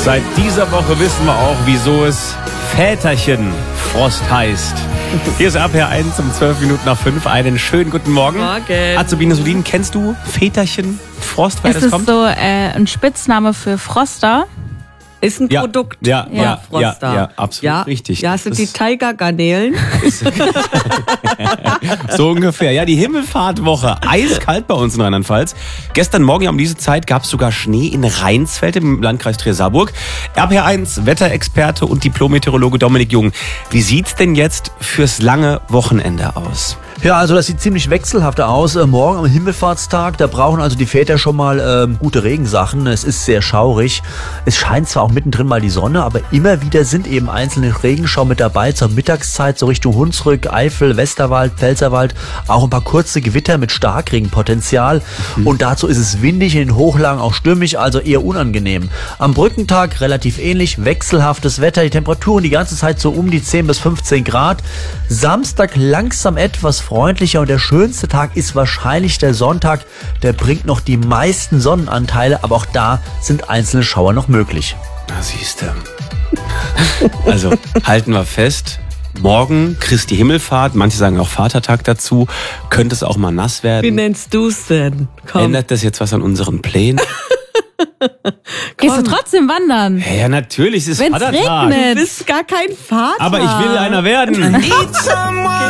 Seit dieser Woche wissen wir auch, wieso es Väterchen-Frost heißt. Hier ist RPR1 um 12 Minuten nach 5. Einen schönen guten Morgen. Morgen. Azubine Solin, kennst du Väterchen-Frost, woher Ist das es kommt? so ein Spitzname für Froster? Ist ein Produkt. Ja, Froster. ja, absolut richtig. Ja, es sind Das die Tigergarnelen. so ungefähr. Ja, die Himmelfahrtwoche. Eiskalt bei uns in Rheinland-Pfalz. Gestern Morgen ja um diese Zeit gab es sogar Schnee in Rheinsfeld im Landkreis Trier-Saarburg. RPR1 Wetterexperte und Diplom-Meteorologe Dominik Jung. Wie sieht's denn jetzt fürs lange Wochenende aus? Ja, also das sieht ziemlich wechselhaft aus. Morgen am Himmelfahrtstag, da brauchen also die Väter schon mal gute Regensachen. Es ist sehr schaurig. Es scheint zwar auch mittendrin mal die Sonne, aber immer wieder sind eben einzelne Regenschauer mit dabei zur Mittagszeit, so Richtung Hunsrück, Eifel, Westerwald, Pfälzerwald. Auch ein paar kurze Gewitter mit Starkregenpotenzial. Und dazu ist es windig, in den Hochlagen auch stürmisch, also eher unangenehm. Am Brückentag relativ ähnlich, wechselhaftes Wetter, die Temperaturen die ganze Zeit so um die 10 bis 15 Grad. Samstag langsam etwas freundlicher und der schönste Tag ist wahrscheinlich der Sonntag. Der bringt noch die meisten Sonnenanteile, aber auch da sind einzelne Schauer noch möglich. Na, siehste. Also, halten wir fest. Morgen Christi Himmelfahrt, manche sagen auch Vatertag dazu, könnte es auch mal nass Wie werden. nennst du's denn? Komm. Ändert das jetzt was an unseren Plänen? Gehst du trotzdem wandern? Ja, natürlich, es ist Wenn's Vatertag. regnet. Du bist gar kein Vater. Aber ich will einer werden.